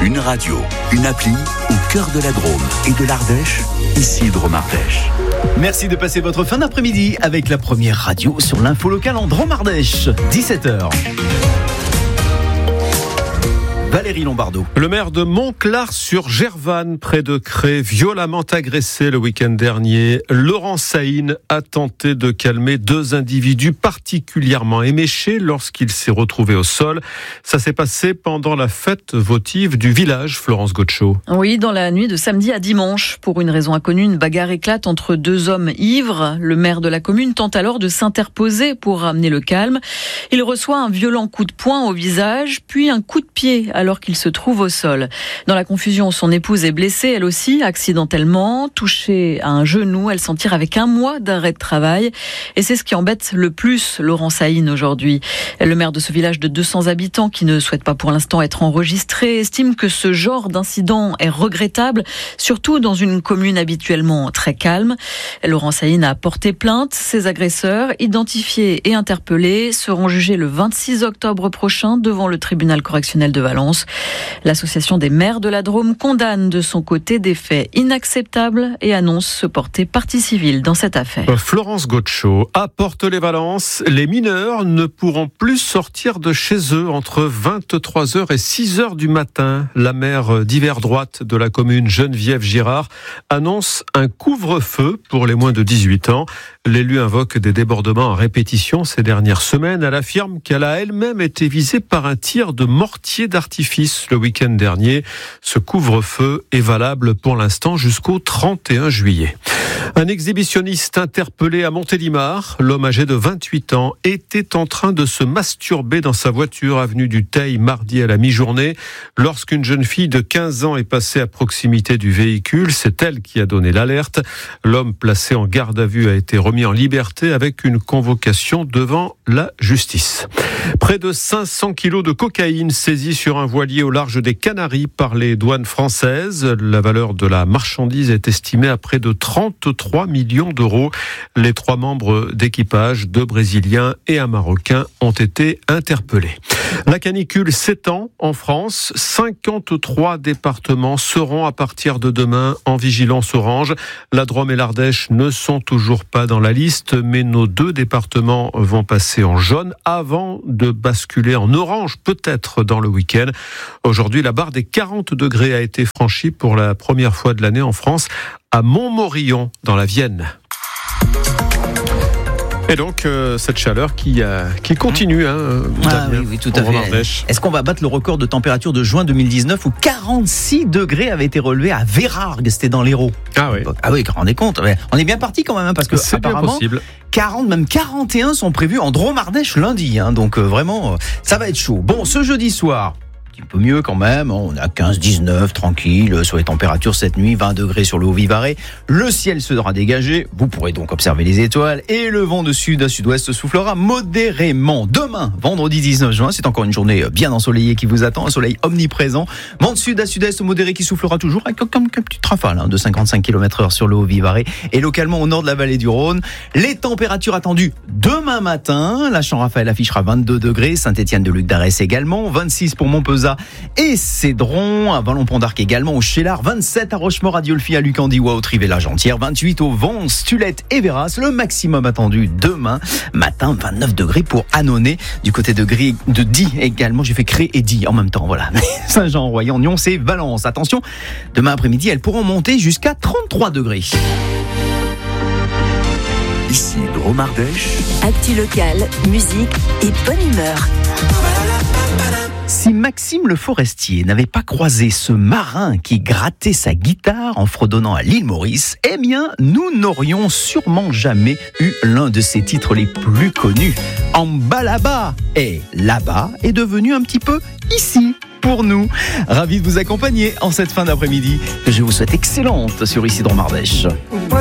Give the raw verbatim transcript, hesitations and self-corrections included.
Une radio, une appli au cœur de la Drôme et de l'Ardèche, ici Drôme Ardèche. Merci de passer votre fin d'après-midi avec la première radio sur l'info locale en Drôme Ardèche, dix-sept heures. Valérie Lombardo. Le maire de Montclar-sur-Gervanne, près de Cré, violemment agressé le week-end dernier. Laurent Saïne a tenté de calmer deux individus particulièrement éméchés lorsqu'il s'est retrouvé au sol. Ça s'est passé pendant la fête votive du village, Florence Gaucho. Oui, dans la nuit de samedi à dimanche. Pour une raison inconnue, une bagarre éclate entre deux hommes ivres. Le maire de la commune tente alors de s'interposer pour ramener le calme. Il reçoit un violent coup de poing au visage, puis un coup de pied alors qu'il se trouve au sol. Dans la confusion, son épouse est blessée, elle aussi, accidentellement, touchée à un genou. Elle s'en tire avec un mois d'arrêt de travail. Et c'est ce qui embête le plus Laurent Saïne aujourd'hui. Le maire de ce village de deux cents habitants, qui ne souhaite pas pour l'instant être enregistré, estime que ce genre d'incident est regrettable, surtout dans une commune habituellement très calme. Laurent Saïne a porté plainte. Ses agresseurs, identifiés et interpellés, seront jugés le vingt-six octobre prochain devant le tribunal correctionnel de Valence. L'association des maires de la Drôme condamne de son côté des faits inacceptables et annonce se porter partie civile dans cette affaire. Florence Gaucho, à Porte-les-Valences, les mineurs ne pourront plus sortir de chez eux entre vingt-trois heures et six heures du matin. La maire d'hiver droite de la commune, Geneviève Girard, annonce un couvre-feu pour les moins de dix-huit ans. L'élu invoque des débordements à répétition ces dernières semaines. Elle affirme qu'elle a elle-même été visée par un tir de mortier d'artifice le week-end dernier. Ce couvre-feu est valable pour l'instant jusqu'au trente et un juillet. Un exhibitionniste interpellé à Montélimar, l'homme âgé de vingt-huit ans, était en train de se masturber dans sa voiture avenue du Teil mardi à la mi-journée. Lorsqu'une jeune fille de quinze ans est passée à proximité du véhicule, c'est elle qui a donné l'alerte. L'homme placé en garde à vue a été remis en liberté avec une convocation devant la justice. Près de cinq cents kilos de cocaïne saisis sur un voilier au large des Canaries par les douanes françaises. La valeur de la marchandise est estimée à près de trente-trois millions d'euros. Les trois membres d'équipage, deux Brésiliens et un Marocain, ont été interpellés. La canicule s'étend en France. cinquante-trois départements seront à partir de demain en vigilance orange. La Drôme et l'Ardèche ne sont toujours pas dans la liste, mais nos deux départements vont passer en jaune avant de basculer en orange, peut-être dans le week-end. Aujourd'hui, la barre des quarante degrés a été franchie pour la première fois de l'année en France, à Montmorillon, dans la Vienne. Et donc, euh, cette chaleur qui, euh, qui continue. Hein, ah oui, oui, tout à fait. Est-ce qu'on va battre le record de température de juin deux mille dix-neuf où quarante-six degrés avaient été relevés à Vérargues, c'était dans l'Hérault. Ah oui. Ah oui, vous vous rendez compte. On est bien parti quand même, hein, parce que c'est apparemment, bien possible. quarante, même quarante et un sont prévus en Drôme Ardèche lundi. Hein, donc euh, vraiment, euh, ça va être chaud. Bon, ce jeudi soir, un peu mieux quand même, on a quinze dix-neuf, tranquille, sur les températures cette nuit, vingt degrés sur le Haut-Vivarais, le ciel sera dégagé, vous pourrez donc observer les étoiles, et le vent de sud à sud-ouest soufflera modérément. Demain, vendredi dix-neuf juin, c'est encore une journée bien ensoleillée qui vous attend, un soleil omniprésent, vent de sud à sud-est modéré qui soufflera toujours, avec comme une petite rafale hein, de cinquante-cinq kilomètres heure sur le Haut-Vivarais, et localement au nord de la vallée du Rhône. Les températures attendues demain matin, la Champ-Raphaël affichera vingt-deux degrés, Saint-Étienne de Luc d'Arès également, vingt-six pour Montpezat et Cédron, à Vallon-Pont d'Arc également, au Chélard, vingt-sept à Rochemort, à Diolfi, à Lucandiwa, au Trivet-la-Gentière, vingt-huit au Vans, Stulette et Véras. Le maximum attendu demain matin, vingt-neuf degrés pour Annonay. Du côté de Gris, de Die également, j'ai fait Cré et Die en même temps, voilà. Saint-Jean-Royan, Nyons et Valence. Attention, demain après-midi, elles pourront monter jusqu'à trente-trois degrés. Ici Drôme Ardèche. Actu locale, musique et bonne humeur. Si Maxime le Forestier n'avait pas croisé ce marin qui grattait sa guitare en fredonnant à l'île Maurice, eh bien, nous n'aurions sûrement jamais eu l'un de ses titres les plus connus. En bas là-bas, et là-bas est devenu un petit peu ici pour nous. Ravi de vous accompagner en cette fin d'après-midi. Je vous souhaite excellente sur Ici Drôme Ardèche.